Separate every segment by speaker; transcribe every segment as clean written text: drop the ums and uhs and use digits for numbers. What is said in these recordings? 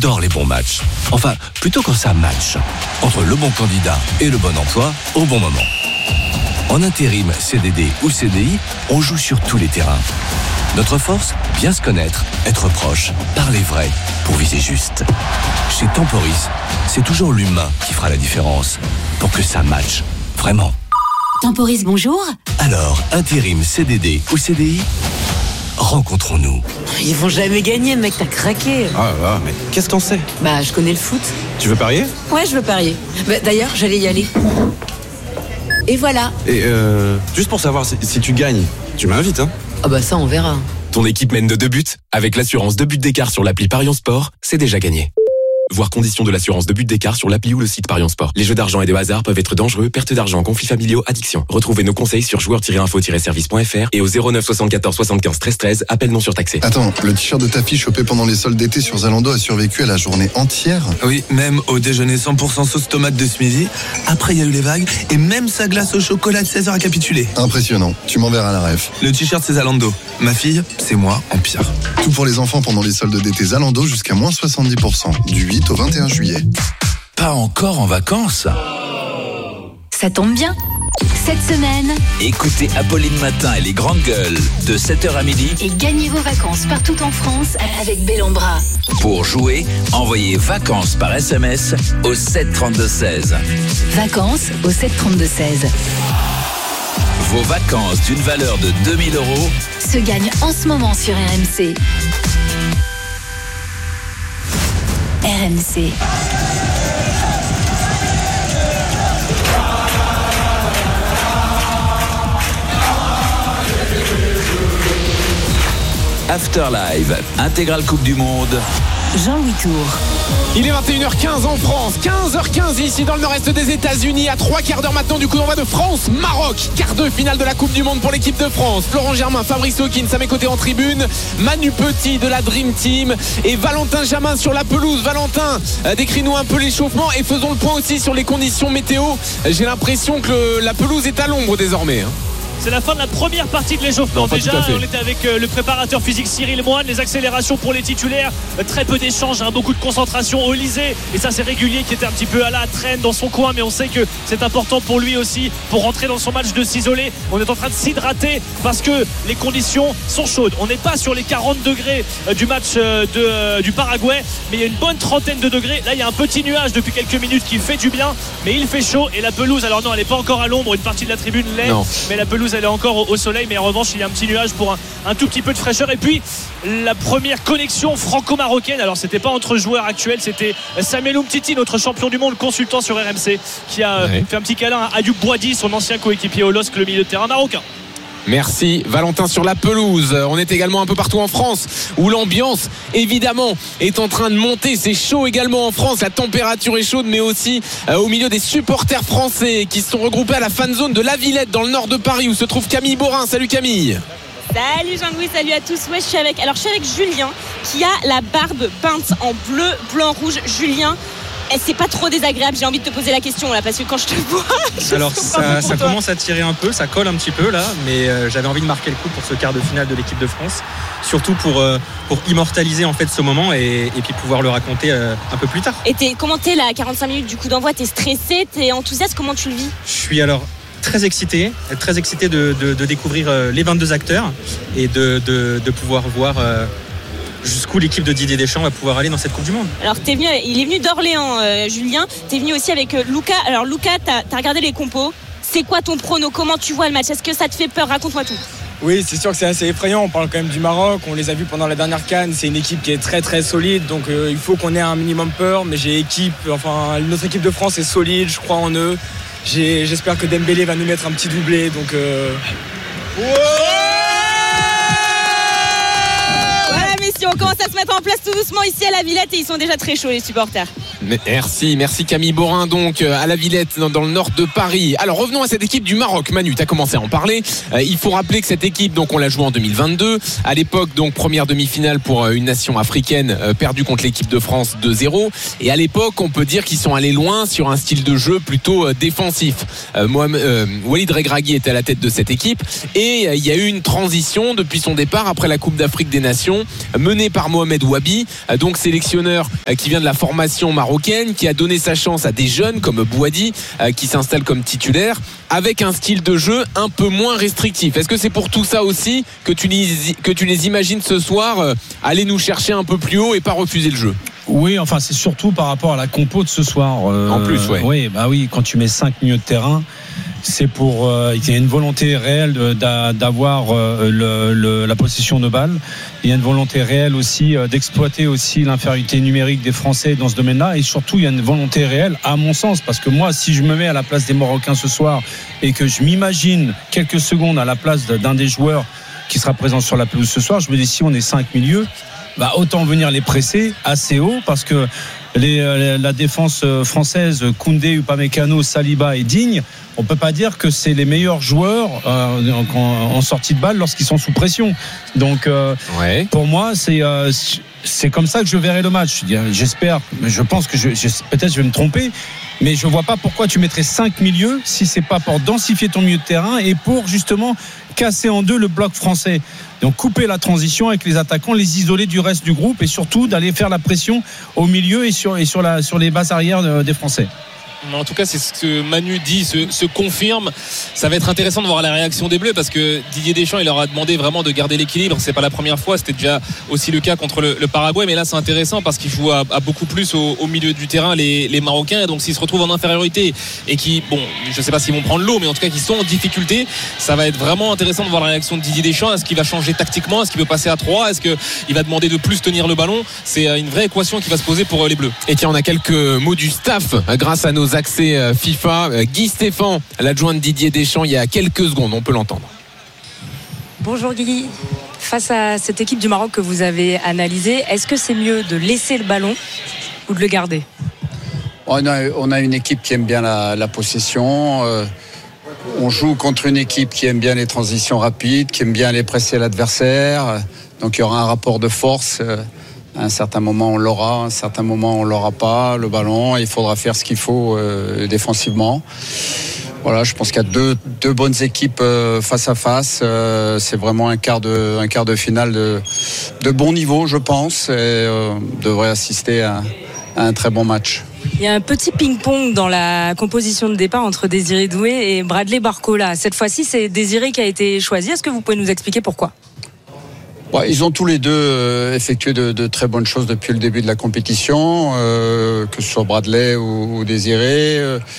Speaker 1: j'adore les bons matchs. Enfin, plutôt quand ça match. Entre le bon candidat et le bon emploi, au bon moment. En intérim, CDD ou CDI, on joue sur tous les terrains. Notre force, bien se connaître, être proche, parler vrai, pour viser juste. Chez Temporis, c'est toujours l'humain qui fera la différence. Pour que ça matche. Vraiment.
Speaker 2: Temporis, bonjour.
Speaker 1: Alors, intérim, CDD ou CDI, rencontrons-nous.
Speaker 2: Ils vont jamais gagner, mec, t'as craqué.
Speaker 3: Ah là, mais qu'est-ce que t'en sais?
Speaker 2: Bah, je connais le foot.
Speaker 3: Tu veux parier?
Speaker 2: Ouais, je veux parier. Bah, d'ailleurs, j'allais y aller. Et voilà.
Speaker 3: Et juste pour savoir si tu gagnes, tu m'invites, hein?
Speaker 2: Ah bah ça, on verra.
Speaker 4: Ton équipe mène de 2 buts. Avec l'assurance 2 buts d'écart sur l'appli Parions Sport, c'est déjà gagné. Voir conditions de l'assurance 2 buts d'écart sur l'appli ou le site Parions Sport. Les jeux d'argent et de hasard peuvent être dangereux, perte d'argent, conflits familiaux, addiction. Retrouvez nos conseils sur joueurs-info-service.fr et au 09 74 75 13 13, appel non surtaxé.
Speaker 5: Attends, le t-shirt de ta fille chopé pendant les soldes d'été sur Zalando a survécu à la journée entière?
Speaker 6: Oui, même au déjeuner 100% sauce tomate de ce midi. Après, il y a eu les vagues et même sa glace au chocolat de 16h a capitulé.
Speaker 5: Impressionnant, tu m'enverras la ref.
Speaker 6: Le t-shirt, c'est Zalando. Ma fille, c'est moi en pire.
Speaker 5: Tout pour les enfants pendant les soldes d'été Zalando jusqu'à moins 70%, du 8 au 21 juillet.
Speaker 6: Pas encore en vacances?
Speaker 7: Ça tombe bien. Cette semaine,
Speaker 8: écoutez Apolline Matin et les grandes gueules de 7h à midi
Speaker 7: et gagnez vos vacances partout en France avec Bellombra.
Speaker 8: Pour jouer, envoyez vacances par SMS au 732-16.
Speaker 7: Vacances au 732-16.
Speaker 8: Vos vacances d'une valeur de 2000 €
Speaker 7: se gagnent en ce moment sur RMC. RMC.
Speaker 8: Afterlive, intégrale Coupe du Monde.
Speaker 7: Jean-Louis Tour.
Speaker 9: Il est 21h15 en France, 15h15 ici dans le nord-est des États-Unis. À 3 quarts d'heure maintenant du coup d'envoi de France-Maroc. Quart de finale de la Coupe du Monde pour l'équipe de France. Florent Germain, Fabrice Hawkins à mes côtés en tribune. Manu Petit de la Dream Team et Valentin Jamin sur la pelouse. Valentin, décris-nous un peu l'échauffement et faisons le point aussi sur les conditions météo. J'ai l'impression que la pelouse est à l'ombre désormais.
Speaker 10: C'est la fin de la première partie de l'échauffement. Déjà, on était avec le préparateur physique Cyril Moine. Les accélérations pour les titulaires, très peu d'échanges, beaucoup de concentration. Olysée, et ça c'est régulier, qui était un petit peu à la traîne dans son coin, mais on sait que c'est important pour lui aussi, pour rentrer dans son match, de s'isoler. On est en train de s'hydrater parce que les conditions sont chaudes. On n'est pas sur les 40 degrés du match du Paraguay, mais il y a une bonne trentaine de degrés. Là, il y a un petit nuage depuis quelques minutes qui fait du bien, mais il fait chaud. Et la pelouse, alors non, elle n'est pas encore à l'ombre. Une partie de la tribune l'est, mais la pelouse, elle est encore au soleil, mais en revanche il y a un petit nuage pour un tout petit peu de fraîcheur. Et puis la première connexion franco-marocaine, alors c'était pas entre joueurs actuels, c'était Samuel Umtiti, notre champion du monde, consultant sur RMC, qui a fait un petit câlin à Ayoub Boadi, son ancien coéquipier au LOSC, le milieu de terrain marocain.
Speaker 9: Merci Valentin sur la pelouse. On est également un peu partout en France où l'ambiance évidemment est en train de monter. C'est chaud également en France, la température est chaude, mais aussi au milieu des supporters français qui se sont regroupés à la fan zone de La Villette dans le nord de Paris où se trouve Camille Borin. Salut Camille.
Speaker 11: Salut Jean-Louis, salut à tous. Ouais, je suis avec Julien qui a la barbe peinte en bleu, blanc, rouge. Julien, c'est pas trop désagréable, j'ai envie de te poser la question là, parce que quand je te vois
Speaker 12: alors ça commence à tirer un peu, ça colle un petit peu là, mais j'avais envie de marquer le coup pour ce quart de finale de l'équipe de France, surtout pour immortaliser en fait ce moment et puis pouvoir le raconter un peu plus tard.
Speaker 11: Et comment t'es là à 45 minutes du coup d'envoi? T'es stressé, t'es enthousiaste, comment tu le vis?
Speaker 12: Je suis alors très excité de découvrir les 22 acteurs et de pouvoir voir jusqu'où l'équipe de Didier Deschamps va pouvoir aller dans cette Coupe du Monde.
Speaker 11: Alors il est venu d'Orléans, Julien. T'es venu aussi avec Lucas. Alors Lucas, t'as regardé les compos. C'est quoi ton prono? Comment tu vois le match? Est-ce que ça te fait peur? Raconte-moi tout.
Speaker 13: Oui, c'est sûr que c'est assez effrayant. On parle quand même du Maroc. On les a vus pendant la dernière CAN. C'est une équipe qui est très très solide. Donc il faut qu'on ait un minimum peur. Mais notre équipe de France est solide. Je crois en eux. J'espère que Dembélé va nous mettre un petit doublé. Donc
Speaker 11: on commence à se mettre en place tout doucement ici à la Villette et ils sont déjà très chauds les supporters.
Speaker 9: Merci Camille Borin, donc à la Villette dans le nord de Paris. Alors revenons à cette équipe du Maroc. Manu, tu as commencé à en parler. Il faut rappeler que cette équipe, donc on l'a jouée en 2022. À l'époque, donc première demi-finale pour une nation africaine, perdue contre l'équipe de France 2-0. Et à l'époque, on peut dire qu'ils sont allés loin sur un style de jeu plutôt défensif. Walid Regragui était à la tête de cette équipe et il y a eu une transition depuis son départ après la Coupe d'Afrique des Nations, menée par Mohamed Wabi, donc sélectionneur qui vient de la formation marocaine, qui a donné sa chance à des jeunes comme Bouadi qui s'installe comme titulaire avec un style de jeu un peu moins restrictif. Est-ce que c'est pour tout ça aussi que tu les imagines ce soir aller nous chercher un peu plus haut et pas refuser le jeu?
Speaker 14: Oui, enfin c'est surtout par rapport à la compo de ce soir.
Speaker 9: En plus, ouais.
Speaker 14: Oui, quand tu mets 5 milieux de terrain, c'est pour il y a une volonté réelle d'avoir la possession de balle. Il y a une volonté réelle aussi d'exploiter aussi l'infériorité numérique des Français dans ce domaine-là, et surtout il y a une volonté réelle à mon sens, parce que moi si je me mets à la place des Marocains ce soir et que je m'imagine quelques secondes à la place d'un des joueurs qui sera présent sur la pelouse ce soir, je me dis si on est 5 milieux, autant venir les presser assez haut, parce que la défense française, Koundé, Upamecano, Saliba et Digne, on peut pas dire que c'est les meilleurs joueurs en sortie de balle lorsqu'ils sont sous pression. Donc pour moi c'est comme ça que je verrai le match. J'espère, je pense que peut-être je vais me tromper, mais je vois pas pourquoi tu mettrais 5 milieux si c'est pas pour densifier ton milieu de terrain et pour justement casser en deux le bloc français. Donc couper la transition avec les attaquants, les isoler du reste du groupe, et surtout d'aller faire la pression au milieu et sur les bases arrières des Français.
Speaker 15: En tout cas, c'est ce que Manu dit, se confirme. Ça va être intéressant de voir la réaction des Bleus, parce que Didier Deschamps, il leur a demandé vraiment de garder l'équilibre. C'est pas la première fois, c'était déjà aussi le cas contre le Paraguay, mais là c'est intéressant parce qu'ils jouent à beaucoup plus au milieu du terrain, les Marocains. Et donc s'ils se retrouvent en infériorité et qui, je sais pas s'ils vont prendre l'eau, mais en tout cas qu'ils sont en difficulté, ça va être vraiment intéressant de voir la réaction de Didier Deschamps. Est-ce qu'il va changer tactiquement? Est-ce qu'il veut passer à 3? Est-ce qu'il va demander de plus tenir le ballon? C'est une vraie équation qui va se poser pour les Bleus.
Speaker 9: Et tiens, on a quelques mots du staff grâce à nos accès FIFA. Guy Stéphane, l'adjoint de Didier Deschamps, il y a quelques secondes, on peut l'entendre.
Speaker 16: Bonjour Guy. Face à cette équipe du Maroc que vous avez analysée, est-ce que c'est mieux de laisser le ballon ou de le garder?
Speaker 17: On a une équipe qui aime bien la possession. On joue contre une équipe qui aime bien les transitions rapides, qui aime bien aller presser l'adversaire. Donc il y aura un rapport de force. À un certain moment on l'aura, à un certain moment on l'aura pas, le ballon. Il faudra faire ce qu'il faut défensivement. Voilà, je pense qu'il y a deux bonnes équipes face à face. C'est vraiment un quart de finale de bon niveau, je pense, et devrait assister à un très bon match.
Speaker 16: Il y a un petit ping-pong dans la composition de départ entre Désiré Doué et Bradley Barcola. Cette fois-ci, c'est Désiré qui a été choisi. Est-ce que vous pouvez nous expliquer pourquoi?
Speaker 17: Ils ont tous les deux effectué de très bonnes choses depuis le début de la compétition, que ce soit Bradley ou Désiré.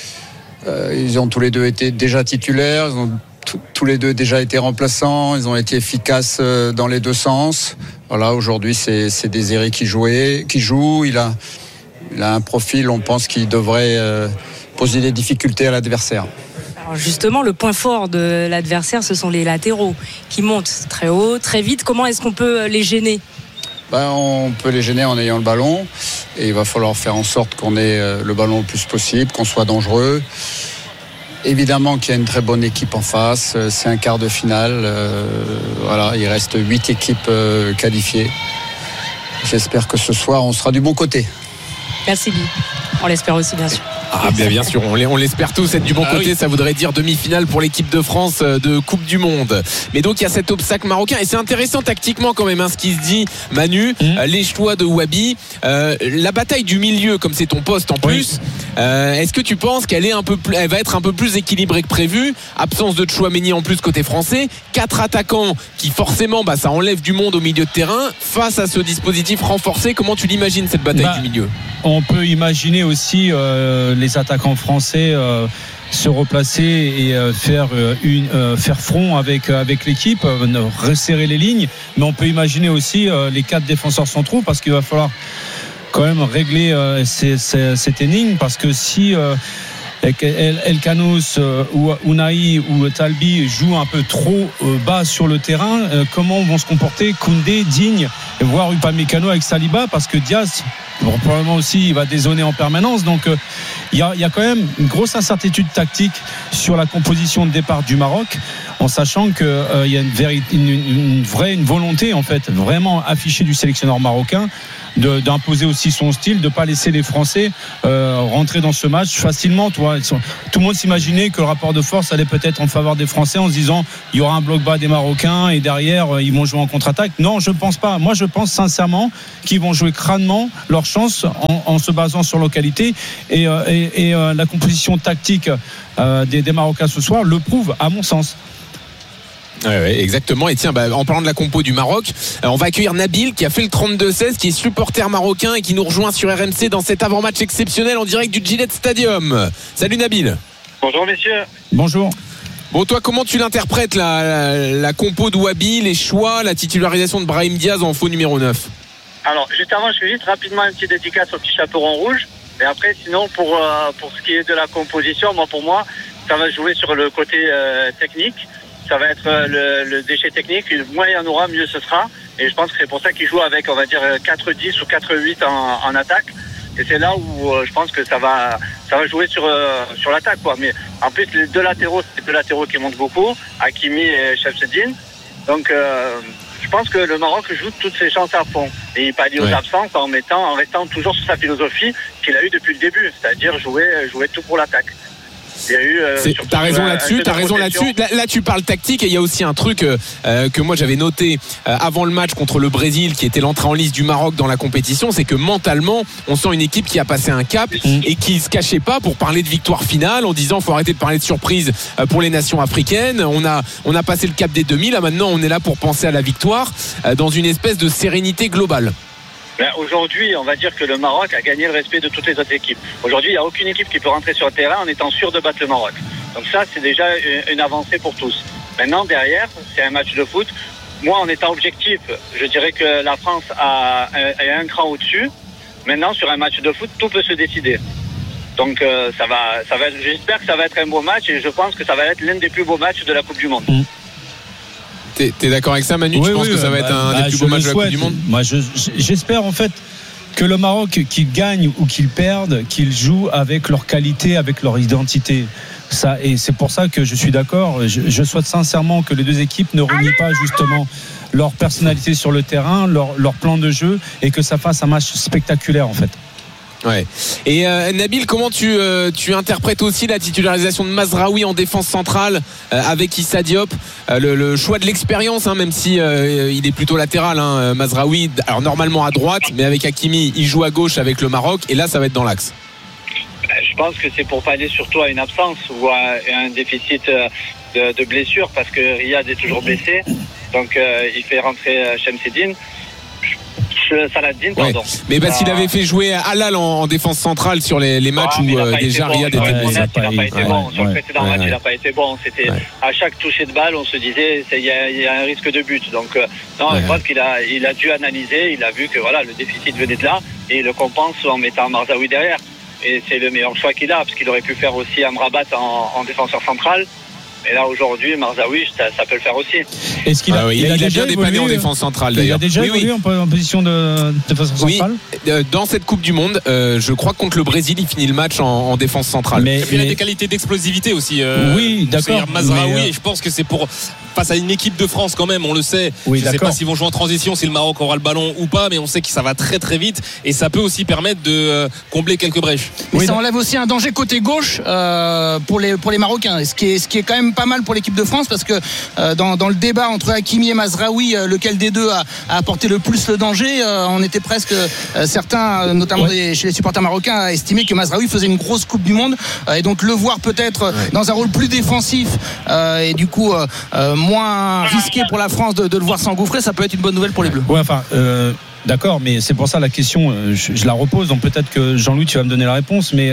Speaker 17: Ils ont tous les deux été déjà titulaires, ils ont tous les deux déjà été remplaçants, ils ont été efficaces dans les deux sens. Voilà, aujourd'hui c'est Désiré qui joue. Il a un profil, on pense, qui devrait poser des difficultés à l'adversaire.
Speaker 16: Alors justement, le point fort de l'adversaire, ce sont les latéraux qui montent très haut, très vite. Comment est-ce qu'on peut les gêner?
Speaker 17: On peut les gêner en ayant le ballon, et il va falloir faire en sorte qu'on ait le ballon le plus possible, qu'on soit dangereux. Évidemment qu'il y a une très bonne équipe en face, c'est un quart de finale. Voilà, il reste 8 équipes qualifiées. J'espère que ce soir on sera du bon côté.
Speaker 16: Merci Guy, on l'espère aussi bien sûr.
Speaker 9: Bien sûr, on l'espère tous, être du bon côté, oui. Ça voudrait dire demi-finale pour l'équipe de France de Coupe du Monde. Mais donc il y a cet obstacle marocain, et c'est intéressant tactiquement quand même ce qui se dit, Manu, les choix de Wabi, la bataille du milieu, comme c'est ton poste en plus, est-ce que tu penses qu'elle va être un peu plus équilibrée que prévu? Absence de Tchouaméni en plus côté français, 4 attaquants qui forcément ça enlève du monde au milieu de terrain. Face à ce dispositif renforcé, comment tu l'imagines cette bataille du milieu?
Speaker 14: On peut imaginer aussi les attaquants français se replacer et faire front avec l'équipe, resserrer les lignes. Mais on peut imaginer aussi les 4 défenseurs centraux, parce qu'il va falloir quand même régler cette énigme, parce que si El Khanos ou Unai ou Talbi jouent un peu trop bas sur le terrain, comment vont se comporter Koundé, Digne, voire Upamecano avec Saliba, parce que Diaz probablement aussi il va dézonner en permanence, donc il y a quand même une grosse incertitude tactique sur la composition de départ du Maroc, en sachant qu'il y a une vraie volonté en fait vraiment affichée du sélectionneur marocain d'imposer aussi son style, de pas laisser les Français rentrer dans ce match facilement. Tout le monde s'imaginait que le rapport de force allait peut-être en faveur des Français, en se disant il y aura un bloc bas des Marocains et derrière ils vont jouer en contre-attaque. Non, je pense pas. Moi je pense sincèrement qu'ils vont jouer crânement leur chance en se basant sur leur qualité et la composition tactique des Marocains ce soir le prouve à mon sens.
Speaker 9: Ouais, exactement. Et tiens, en parlant de la compo du Maroc, on va accueillir Nabil qui a fait le 32-16, qui est supporter marocain et qui nous rejoint sur RMC dans cet avant-match exceptionnel en direct du Gillette Stadium. Salut Nabil.
Speaker 18: Bonjour messieurs.
Speaker 14: Bonjour.
Speaker 9: Bon, toi, comment tu l'interprètes la compo d'Ouabi, les choix, la titularisation de Brahim Diaz en faux numéro 9?
Speaker 18: Alors, juste avant, je fais juste rapidement une petite dédicace au petit chaperon rouge. Et après, sinon, pour ce qui est de la composition, pour moi, ça va jouer sur le côté technique. Ça va être le déchet technique. Moins il y en aura, mieux ce sera. Et je pense que c'est pour ça qu'il joue avec, on va dire, 4-10 ou 4-8 en attaque. Et c'est là où je pense que ça va jouer sur l'attaque, quoi. Mais en plus, les deux latéraux, c'est deux latéraux qui montent beaucoup, Hakimi et Chefsedine. Donc, je pense que le Maroc joue toutes ses chances à fond. Et il pallie aux absences en restant toujours sur sa philosophie qu'il a eue depuis le début. C'est-à-dire jouer tout pour l'attaque.
Speaker 9: T'as raison là-dessus. Là, tu parles tactique et il y a aussi un truc que moi j'avais noté avant le match contre le Brésil, qui était l'entrée en lice du Maroc dans la compétition, c'est que mentalement, on sent une équipe qui a passé un cap et qui se cachait pas pour parler de victoire finale en disant faut arrêter de parler de surprise pour les nations africaines. On a passé le cap des demi. Là maintenant, on est là pour penser à la victoire dans une espèce de sérénité globale.
Speaker 18: Aujourd'hui, on va dire que le Maroc a gagné le respect de toutes les autres équipes. Aujourd'hui, il n'y a aucune équipe qui peut rentrer sur le terrain en étant sûr de battre le Maroc. Donc ça, c'est déjà une avancée pour tous. Maintenant, derrière, c'est un match de foot. Moi, en étant objectif, je dirais que la France est un cran au-dessus. Maintenant, sur un match de foot, tout peut se décider. Donc j'espère que ça va être un beau match et je pense que ça va être l'un des plus beaux matchs de la Coupe du Monde.
Speaker 9: T'es d'accord avec ça, Manu? Tu penses que ça va être un des plus beaux matchs de la Coupe du Monde?
Speaker 14: Moi, j'espère en fait que le Maroc, qu'il gagne ou qu'il perde, qu'il joue avec leur qualité, avec leur identité. Et c'est pour ça que je suis d'accord. Je souhaite sincèrement que les deux équipes ne renient pas justement leur personnalité sur le terrain, leur plan de jeu, et que ça fasse un match spectaculaire en fait.
Speaker 9: Ouais. Et Nabil, comment tu interprètes aussi la titularisation de Mazraoui en défense centrale avec Issa Diop, le choix de l'expérience, même si il est plutôt latéral, Mazraoui, alors normalement à droite, mais avec Hakimi il joue à gauche avec le Maroc, et là ça va être dans l'axe.
Speaker 18: Je pense que c'est pour pallier surtout à une absence ou à un déficit de blessure, parce que Riyad est toujours blessé, donc il fait rentrer Chemsedine. Saladin, pardon.
Speaker 9: Ouais. Mais parce qu'il avait fait jouer Halal en défense centrale sur les matchs où déjà Riyad était blessé.
Speaker 18: Il n'a pas été bon. Sur le précédent match, il n'a pas été bon. C'était à chaque toucher de balle, on se disait il y a un risque de but. Donc je pense qu'il a dû analyser. Il a vu que le déficit venait de là et il le compense en mettant Marzaoui derrière. Et c'est le meilleur choix qu'il a, parce qu'il aurait pu faire aussi Amrabat en défenseur central. Et là aujourd'hui, Marzaoui, ça peut le faire aussi.
Speaker 14: Est-ce qu'il
Speaker 9: il a bien dépanné en défense centrale d'ailleurs.
Speaker 14: Il a déjà évolué en position de défenseur central.
Speaker 9: Dans cette Coupe du Monde, je crois que contre le Brésil, il finit le match en défense centrale.
Speaker 15: Et puis il a des qualités d'explosivité aussi.
Speaker 14: Oui, d'accord.
Speaker 15: Mazraoui, et je pense que c'est pour face à une équipe de France quand même, on le sait. Je ne sais pas s'ils vont jouer en transition, si le Maroc aura le ballon ou pas, mais on sait que ça va très très vite et ça peut aussi permettre de combler quelques brèches.
Speaker 19: Mais ça enlève aussi un danger côté gauche pour les Marocains, ce qui est quand même pas mal pour l'équipe de France, parce que dans le débat entre Hakimi et Mazraoui, lequel des deux a apporté le plus le danger, on était presque certains, notamment chez les supporters marocains, à estimer que Mazraoui faisait une grosse Coupe du Monde, et donc le voir peut-être dans un rôle plus défensif et du coup moins risqué pour la France de le voir s'engouffrer, ça peut être une bonne nouvelle pour les Bleus.
Speaker 14: D'accord, mais c'est pour ça la question, je la repose, donc peut-être que Jean-Louis tu vas me donner la réponse, mais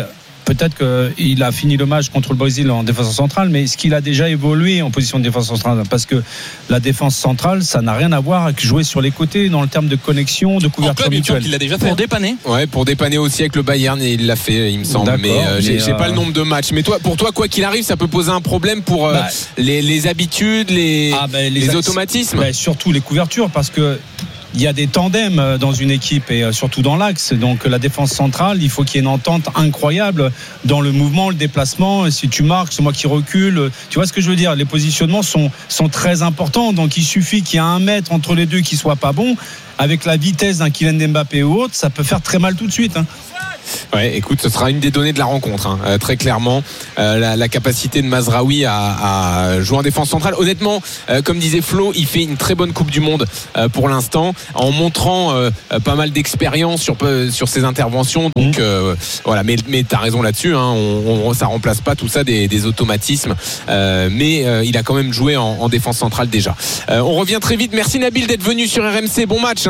Speaker 14: peut-être qu'il a fini le match contre le Brésil en défense centrale, mais est-ce qu'il a déjà évolué en position de défense centrale? Parce que la défense centrale, ça n'a rien à voir avec jouer sur les côtés dans le terme de connexion, de couverture mutuelle.
Speaker 15: Il l'a déjà fait.
Speaker 9: Pour dépanner. Ouais, pour dépanner aussi avec le Bayern, et il l'a fait, il me semble. Mais j'ai pas le nombre de matchs. Mais pour toi, quoi qu'il arrive, ça peut poser un problème pour les habitudes, les automatismes.
Speaker 14: Surtout les couvertures, parce que il y a des tandems dans une équipe et surtout dans l'axe. Donc la défense centrale, il faut qu'il y ait une entente incroyable dans le mouvement, le déplacement. Si tu marques, c'est moi qui recule. Tu vois ce que je veux dire? Les positionnements sont très importants. Donc il suffit qu'il y ait 1 mètre entre les deux qui soit pas bon. Avec la vitesse d'un Kylian Mbappé ou autre, ça peut faire très mal tout de suite.
Speaker 9: Ouais, écoute, ce sera une des données de la rencontre, très clairement, la capacité de Mazraoui à jouer en défense centrale. Honnêtement, comme disait Flo, il fait une très bonne Coupe du Monde pour l'instant, en montrant pas mal d'expérience sur ses interventions. Donc voilà, mais t'as raison là-dessus, ça remplace pas tout ça des automatismes, mais il a quand même joué en défense centrale déjà. On revient très vite. Merci Nabil d'être venu sur RMC. Bon match.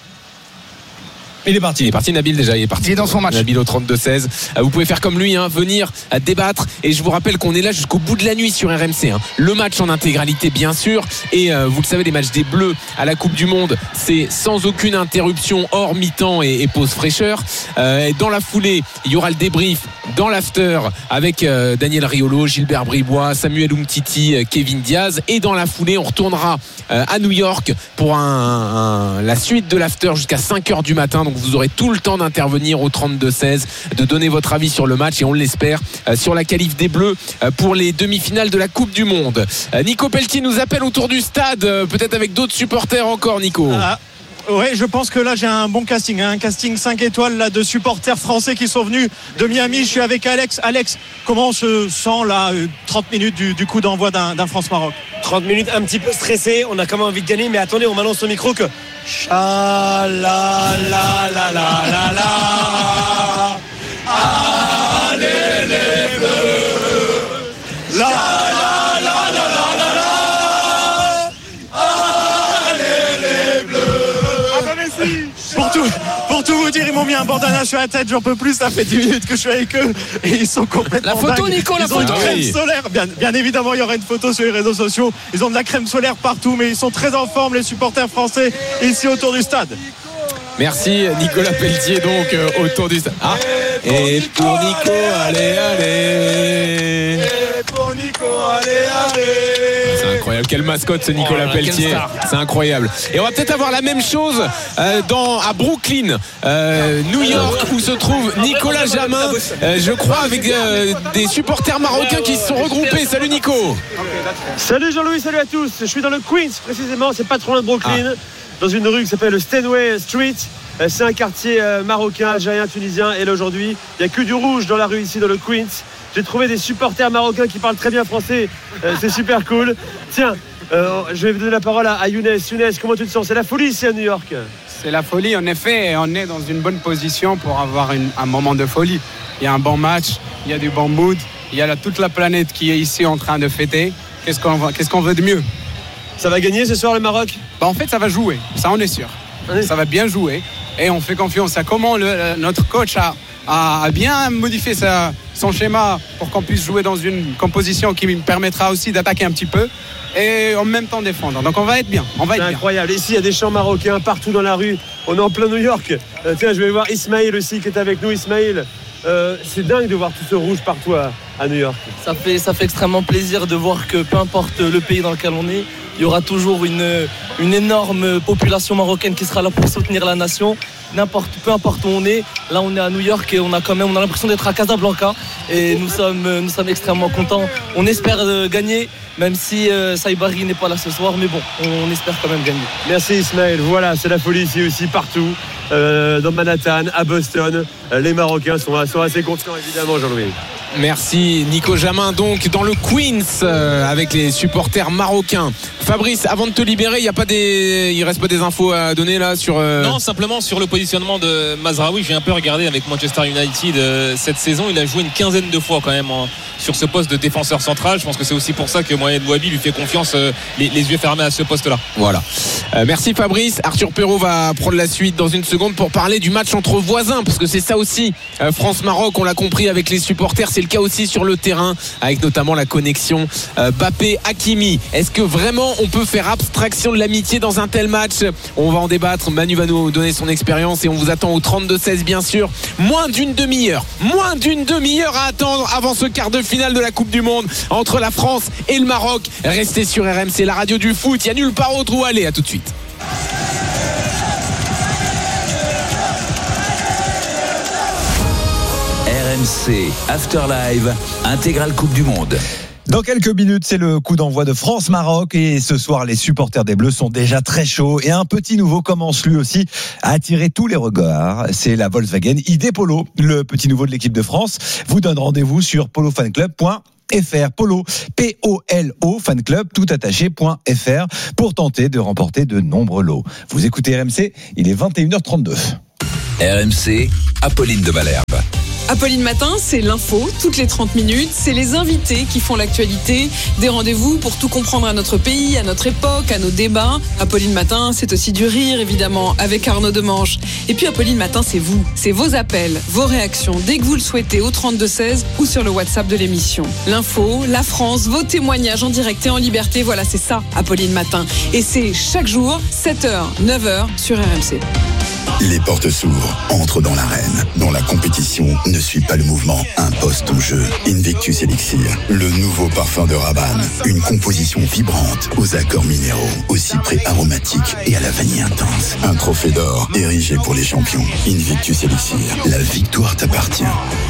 Speaker 9: Il est parti Nabil déjà, il est parti.
Speaker 19: Il est dans son match.
Speaker 9: Nabil au 32-16. Vous pouvez faire comme lui, venir débattre. Et je vous rappelle qu'on est là jusqu'au bout de la nuit sur RMC. Le match en intégralité, bien sûr. Et vous le savez, les matchs des Bleus à la Coupe du Monde, c'est sans aucune interruption, hors mi-temps et pause fraîcheur. Et dans la foulée, il y aura le débrief dans l'after avec Daniel Riolo, Gilbert Bribois, Samuel Umtiti, Kevin Diaz. Et dans la foulée, on retournera à New York pour la suite de l'after jusqu'à 5h du matin. Donc vous aurez tout le temps d'intervenir au 32-16, de donner votre avis sur le match et on l'espère sur la qualif des Bleus pour les demi-finales de la Coupe du Monde. Nico Pelletier nous appelle autour du stade, peut-être avec d'autres supporters encore, Nico.
Speaker 20: Oui, je pense que là j'ai un bon casting, un casting 5 étoiles là, de supporters français qui sont venus de Miami. Je suis avec Alex. Alex, comment on se sent là 30 minutes du coup d'envoi d'un France-Maroc?
Speaker 21: 30 minutes un petit peu stressé, on a quand même envie de gagner, mais attendez, on m'annonce au micro que cha la la la la la la allez les Bleus, la la la la la la la allez les Bleus. Ah bah merci.
Speaker 20: Pour tout vous dire, ils m'ont mis un bandana sur la tête, j'en peux plus, ça fait 10 minutes que je suis avec eux et ils sont complètement
Speaker 19: La photo
Speaker 20: dingues.
Speaker 19: Nico, la
Speaker 20: ils ont
Speaker 19: photo.
Speaker 20: une crème solaire, bien évidemment il y aura une photo sur les réseaux sociaux. Ils ont de la crème solaire partout, mais ils sont très en forme les supporters français ici autour du stade.
Speaker 9: Merci Nicolas Pelletier donc autour du stade. Et pour Nico, allez.
Speaker 21: Et pour Nico, allez.
Speaker 9: C'est incroyable, quelle mascotte ce Nicolas Pelletier, c'est incroyable. Et on va peut-être avoir la même chose à Brooklyn, New York, où se trouve Nicolas Jamin, je crois, avec des supporters marocains qui se sont regroupés. Salut Nico.
Speaker 21: Salut Jean-Louis, salut à tous. Je suis dans le Queens précisément, c'est pas trop loin de Brooklyn, dans une rue qui s'appelle Stanway Street. C'est un quartier marocain, algérien, tunisien. Et là aujourd'hui, il n'y a que du rouge dans la rue ici dans le Queens. J'ai trouvé des supporters marocains qui parlent très bien français. C'est super cool. Tiens, je vais vous donner la parole à Younes. Younes, comment tu te sens? C'est la folie ici à New York.
Speaker 22: C'est la folie en effet, et on est dans une bonne position pour avoir un moment de folie. Il y a un bon match, il y a du bon mood, il y a toute la planète qui est ici en train de fêter. Qu'est-ce qu'on veut de mieux?
Speaker 21: Ça va gagner ce soir le Maroc?
Speaker 22: En fait ça va jouer, ça on est sûr. Ça va bien jouer et on fait confiance à comment notre coach a bien modifié son schéma pour qu'on puisse jouer dans une composition qui me permettra aussi d'attaquer un petit peu et en même temps défendre. Donc on va être bien.
Speaker 21: C'est incroyable. Ici il y a des chants marocains partout dans la rue. On est en plein New York. Tiens, je vais voir Ismaël aussi qui est avec nous. Ismaël, c'est dingue de voir tout ce rouge partout à New York.
Speaker 23: Ça fait extrêmement plaisir de voir que peu importe le pays dans lequel on est, il y aura toujours une énorme population marocaine qui sera là pour soutenir la nation. Peu importe où on est, là on est à New York et on a l'impression d'être à Casablanca et nous sommes extrêmement contents. On espère gagner, même si Saïbari n'est pas là ce soir, mais bon, on espère quand même gagner.
Speaker 21: Merci Ismaël, voilà, c'est la folie ici aussi partout, dans Manhattan, à Boston. Les Marocains sont assez contents évidemment, Jean-Louis.
Speaker 9: Merci Nico Jamin, donc dans le Queens avec les supporters marocains. Fabrice, avant de te libérer, il reste pas des infos à donner là sur
Speaker 15: Non, simplement sur le positionnement de Mazraoui. J'ai un peu regardé avec Manchester United cette saison. Il a joué une quinzaine de fois quand même sur ce poste de défenseur central. Je pense que c'est aussi pour ça que Mohamed Bouabi lui fait confiance, les yeux fermés à ce poste-là.
Speaker 9: Voilà. Merci Fabrice. Arthur Perrault va prendre la suite dans une seconde pour parler du match entre voisins, parce que c'est ça aussi. France-Maroc, on l'a compris avec les supporters, c'est le cas aussi sur le terrain, avec notamment la connexion Mbappé-Hakimi. Est-ce que vraiment on peut faire abstraction de l'amitié dans un tel match? On va en débattre. Manu va nous donner son expérience et on vous attend au 32-16 bien sûr. Moins d'une demi-heure à attendre avant ce quart de finale de la Coupe du Monde entre la France et le Maroc. Restez sur RMC, la radio du foot. Il n'y a nulle part autre où aller. À tout de suite.
Speaker 8: RMC After Live, intégrale Coupe du Monde.
Speaker 1: Dans quelques minutes, c'est le coup d'envoi de France-Maroc et ce soir, les supporters des Bleus sont déjà très chauds et un petit nouveau commence lui aussi à attirer tous les regards. C'est la Volkswagen ID Polo, le petit nouveau de l'équipe de France. Vous donne rendez-vous sur polofanclub.fr, Polo, P-O-L-O, fanclub, tout attaché.fr pour tenter de remporter de nombreux lots. Vous écoutez RMC, il est 21h32.
Speaker 8: RMC, Apolline de Malherbe.
Speaker 2: Apolline Matin, c'est l'info, toutes les 30 minutes, c'est les invités qui font l'actualité, des rendez-vous pour tout comprendre à notre pays, à notre époque, à nos débats. Apolline Matin, c'est aussi du rire évidemment, avec Arnaud Demanche. Et puis Apolline Matin, c'est vous, c'est vos appels, vos réactions, dès que vous le souhaitez, au 32-16 ou sur le WhatsApp de l'émission. L'info, la France, vos témoignages en direct et en liberté, voilà, c'est ça, Apolline Matin. Et c'est chaque jour, 7h, 9h sur RMC.
Speaker 3: Les portes s'ouvrent, entre dans l'arène, dont la compétition ne suit pas le mouvement, impose ton jeu. Invictus Elixir, le nouveau parfum de Rabanne. Une composition vibrante, aux accords minéraux, au cyprès aromatique et à la vanille intense. Un trophée d'or, érigé pour les champions. Invictus Elixir, la victoire t'appartient.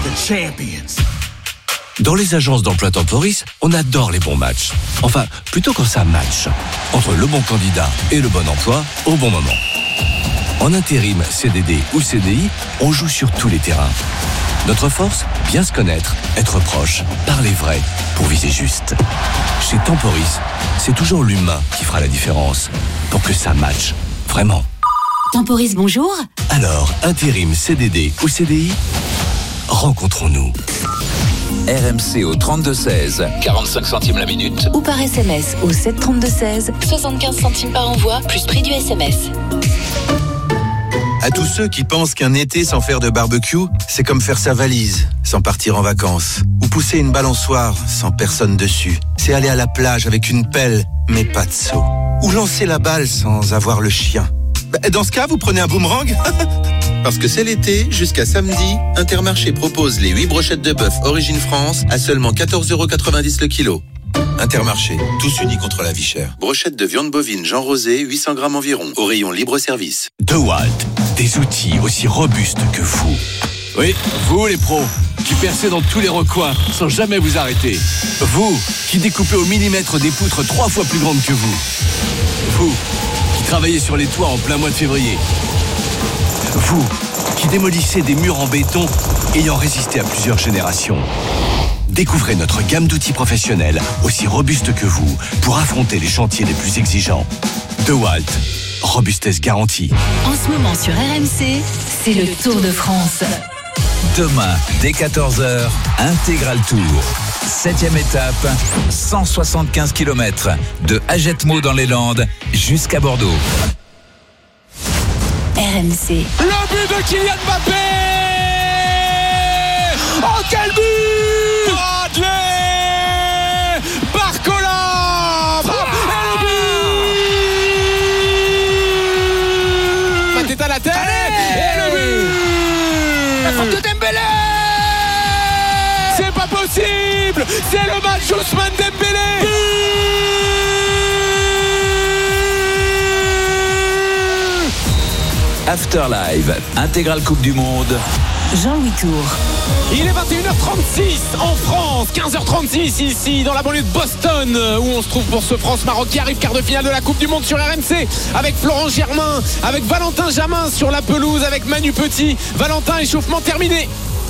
Speaker 24: Dans les agences d'emploi Temporis, on adore les bons matchs. Enfin, plutôt quand ça match. Entre le bon candidat et le bon emploi, au bon moment. En intérim, CDD ou CDI, on joue sur tous les terrains. Notre force, bien se connaître, être proche, parler vrai, pour viser juste. Chez Temporis, c'est toujours l'humain qui fera la différence, pour que ça matche, vraiment.
Speaker 7: Temporis, bonjour.
Speaker 24: Alors, intérim, CDD ou CDI, rencontrons-nous.
Speaker 8: RMC au 32-16, 45 centimes la minute.
Speaker 7: Ou par SMS au 732-16, 75 centimes par envoi, plus prix du SMS.
Speaker 25: À tous ceux qui pensent qu'un été sans faire de barbecue, c'est comme faire sa valise sans partir en vacances. Ou pousser une balançoire sans personne dessus. C'est aller à la plage avec une pelle, mais pas de seau. Ou lancer la balle sans avoir le chien. Dans ce cas, vous prenez un boomerang. Parce que c'est l'été, jusqu'à samedi, Intermarché propose les 8 brochettes de bœuf Origine France à seulement 14,90€ le kilo. Intermarché, tous unis contre la vie chère. Brochette de viande bovine Jean Rosé, 800 grammes environ, au rayon libre-service.
Speaker 24: DeWalt, des outils aussi robustes que vous.
Speaker 26: Oui, vous les pros, qui percez dans tous les recoins sans jamais vous arrêter. Vous, qui découpez au millimètre des poutres 3 fois plus grandes que vous. Vous, qui travaillez sur les toits en plein mois de février. Vous, qui démolissez des murs en béton ayant résisté à plusieurs générations. Découvrez notre gamme d'outils professionnels aussi robustes que vous pour affronter les chantiers les plus exigeants. DeWalt, robustesse garantie.
Speaker 7: En ce moment sur RMC, c'est le Tour de France.
Speaker 8: Demain, dès 14h, intégral tour. 7e étape, 175 km de Hagetmau dans les Landes jusqu'à Bordeaux.
Speaker 7: RMC.
Speaker 9: Le but de Kylian Mbappé. Oh quel but! Bradley Barcola! Et le but! Mateta la tête! Et le but!
Speaker 19: La frappe de Dembélé!
Speaker 9: C'est pas possible! C'est le match Ousmane Dembélé!
Speaker 8: After Live, intégrale Coupe du Monde.
Speaker 7: Jean-Louis Tour.
Speaker 9: Il est 21h36 en France, 15h36 ici dans la banlieue de Boston où on se trouve pour ce France-Maroc qui arrive quart de finale de la Coupe du Monde sur RMC avec Florent Germain, avec Valentin Jamin sur la pelouse, avec Manu Petit. Valentin, échauffement terminé.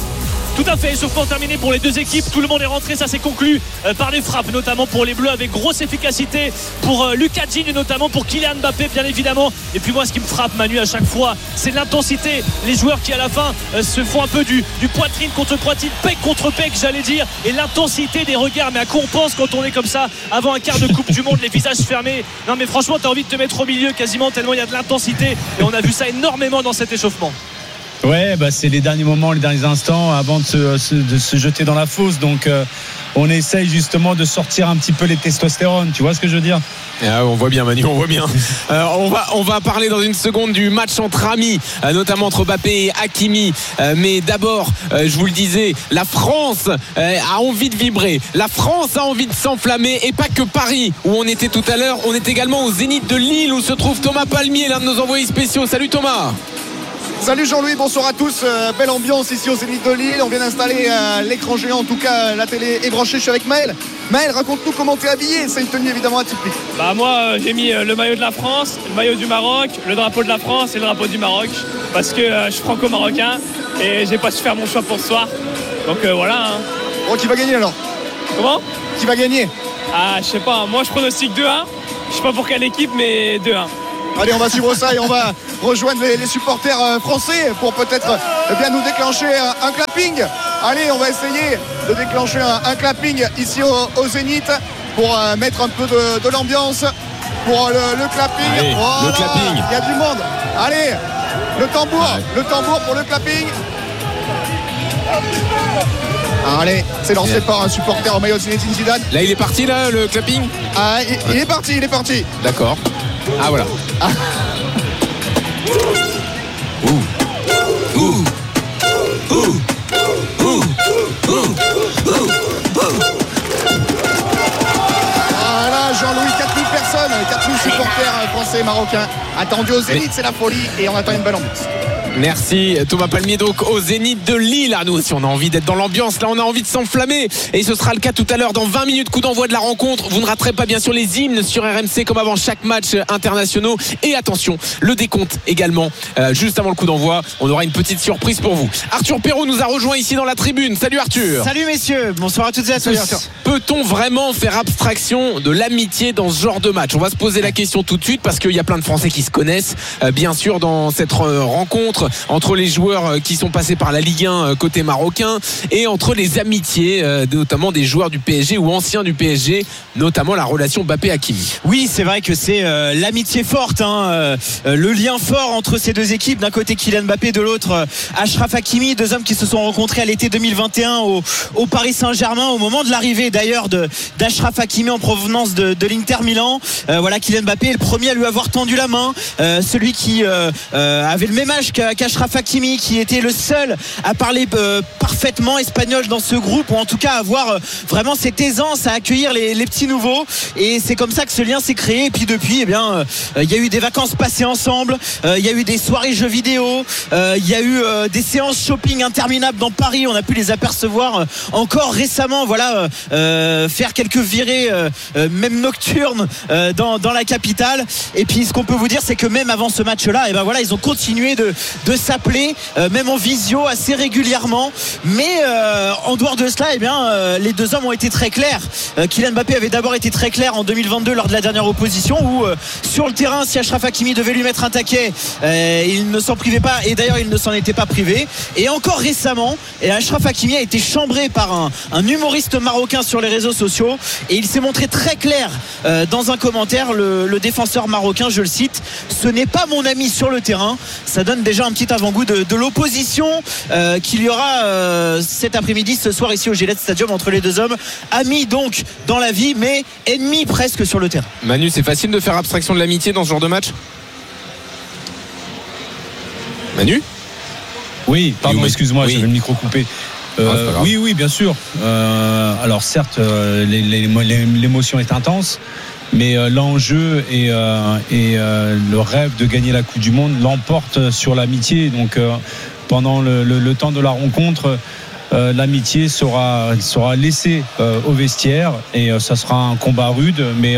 Speaker 4: Tout à fait, échauffement terminé pour les deux équipes. Tout le monde est rentré, ça s'est conclu par des frappes, notamment pour les Bleus, avec grosse efficacité pour Lucas Digne, notamment pour Kylian Mbappé, bien évidemment. Et puis moi, ce qui me frappe, Manu, à chaque fois, c'est l'intensité. Les joueurs qui, à la fin, se font un peu du poitrine contre poitrine, pec contre pec, j'allais dire, et l'intensité des regards. Mais à quoi on pense quand on est comme ça, avant un quart de Coupe du Monde, les visages fermés? Non, mais franchement, t'as envie de te mettre au milieu quasiment, tellement il y a de l'intensité. Et on a vu ça énormément dans cet échauffement.
Speaker 14: Ouais, c'est les derniers moments, les derniers instants avant de se jeter dans la fosse. Donc on essaye justement de sortir un petit peu les testostérones. Tu vois ce que je veux dire?
Speaker 9: On voit bien, Manu, on voit bien. On va parler dans une seconde du match entre amis, notamment entre Mbappé et Hakimi. Mais d'abord, je vous le disais, la France a envie de vibrer. La France a envie de s'enflammer. Et pas que Paris, où on était tout à l'heure. On est également au Zénith de Lille, où se trouve Thomas Palmier, l'un de nos envoyés spéciaux. Salut Thomas.
Speaker 5: Salut Jean-Louis, bonsoir à tous. Belle ambiance ici au Zénith de Lille. On vient d'installer l'écran géant, en tout cas la télé est branchée. Je suis avec Maël. Maël, raconte-nous comment t'es habillé. C'est une tenue évidemment atypique.
Speaker 4: Moi j'ai mis le maillot de la France, le maillot du Maroc, le drapeau de la France et le drapeau du Maroc, parce que je suis franco-marocain et j'ai pas su faire mon choix pour ce soir. Donc voilà.
Speaker 5: Bon, qui va gagner alors?
Speaker 4: Comment?
Speaker 5: Qui va gagner?
Speaker 4: Je sais pas, moi je pronostique 2-1. Je sais pas pour quelle équipe, mais 2-1.
Speaker 5: Allez, on va suivre ça et on va rejoindre les supporters français pour peut-être bien nous déclencher un clapping. Allez, on va essayer de déclencher un clapping ici au Zénith pour mettre un peu de l'ambiance pour le clapping.
Speaker 9: Allez,
Speaker 5: voilà,
Speaker 9: le clapping.
Speaker 5: il y a du monde. Allez, le tambour pour le clapping. Allez, c'est lancé par un supporter au maillot de Zinedine Zidane.
Speaker 9: Là, il est parti, là, le clapping?
Speaker 5: Il est parti.
Speaker 9: D'accord. Voilà.
Speaker 5: Voilà, Jean-Louis, 4000 personnes, 4000 supporters français et marocains attendus au Zénith, c'est la folie et on attend une belle ambiance.
Speaker 9: Merci Thomas Palmier, donc au Zénith de Lille. Nous aussi on a envie d'être dans l'ambiance, là on a envie de s'enflammer et ce sera le cas tout à l'heure dans 20 minutes, coup d'envoi de la rencontre. Vous ne raterez pas bien sûr les hymnes sur RMC comme avant chaque match internationaux. Et attention, le décompte également, juste avant le coup d'envoi, on aura une petite surprise pour vous. Arthur Perrault nous a rejoint ici dans la tribune. Salut Arthur.
Speaker 6: Salut messieurs, bonsoir à toutes et à tous.
Speaker 9: Peut-on vraiment faire abstraction de l'amitié dans ce genre de match? On va se poser la question tout de suite parce qu'il y a plein de Français qui se connaissent bien sûr dans cette rencontre entre les joueurs qui sont passés par la Ligue 1 côté marocain et entre les amitiés notamment des joueurs du PSG ou anciens du PSG, notamment la relation Mbappé-Hakimi.
Speaker 6: Oui, c'est vrai que c'est l'amitié forte, le lien fort entre ces deux équipes. D'un côté Kylian Mbappé, de l'autre Achraf Hakimi, deux hommes qui se sont rencontrés à l'été 2021 au Paris Saint-Germain au moment de l'arrivée d'ailleurs d'Achraf Hakimi en provenance de l'Inter Milan. Kylian Mbappé est le premier à lui avoir tendu la main, celui qui avait le même âge qu'Achraf Hakimi, qui était le seul à parler parfaitement espagnol dans ce groupe, ou en tout cas avoir vraiment cette aisance à accueillir les petits nouveaux, et c'est comme ça que ce lien s'est créé. Et puis depuis, il y a eu des vacances passées ensemble, il y a eu des soirées jeux vidéo, il y a eu des séances shopping interminables dans Paris. On a pu les apercevoir encore récemment, faire quelques virées même nocturnes dans la capitale. Et puis ce qu'on peut vous dire, c'est que même avant ce match-là, ils ont continué de s'appeler, même en visio assez régulièrement. Mais en dehors de cela, les deux hommes ont été très clairs. Kylian Mbappé avait d'abord été très clair en 2022 lors de la dernière opposition où sur le terrain, si Achraf Hakimi devait lui mettre un taquet, il ne s'en privait pas, et d'ailleurs il ne s'en était pas privé. Et encore récemment, Achraf Hakimi a été chambré par un humoriste marocain sur les réseaux sociaux, et il s'est montré très clair dans un commentaire, le défenseur marocain, je le cite: ce n'est pas mon ami sur le terrain. Ça donne déjà un petit avant-goût de l'opposition qu'il y aura cet après-midi, ce soir ici au Gillette Stadium, entre les deux hommes, amis donc dans la vie mais ennemis presque sur le terrain.
Speaker 9: Manu, c'est facile de faire abstraction de l'amitié dans ce genre de match? Manu?
Speaker 14: Oui, pardon, excuse-moi, j'avais le micro coupé. Oui, bien sûr. Alors certes, l'émotion est intense, mais l'enjeu et le rêve de gagner la Coupe du Monde l'emporte sur l'amitié. Donc pendant le temps de la rencontre, l'amitié sera laissée au vestiaire, et ça sera un combat rude mais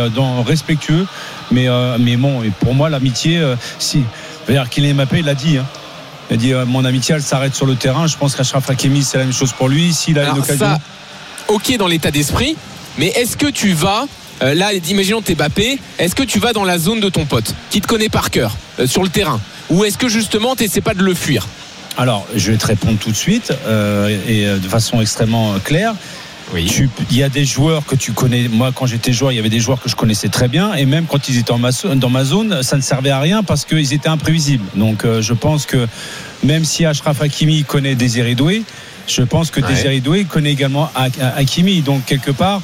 Speaker 14: respectueux. Mais bon, et pour moi l'amitié, Kylian Mbappé l'a dit, Il a dit mon amitié elle s'arrête sur le terrain. Je pense qu'Achraf Hakimi c'est la même chose pour lui. S'il a une occasion.
Speaker 9: Ça, ok dans l'état d'esprit, mais est-ce que tu vas là, imaginons t'es Mbappé, est-ce que tu vas dans la zone de ton pote qui te connaît par cœur sur le terrain, ou est-ce que justement t'essaies pas de le fuir?
Speaker 14: Alors, je vais te répondre tout de suite et de façon extrêmement claire.
Speaker 9: Oui.
Speaker 14: Il y a des joueurs que tu connais. Moi, quand j'étais joueur, il y avait des joueurs que je connaissais très bien. Et même quand ils étaient dans ma zone, ça ne servait à rien parce qu'ils étaient imprévisibles. Donc, je pense que même si Achraf Hakimi connaît Désiré Doué, je pense que Désiré Doué connaît également Hakimi. Donc, quelque part,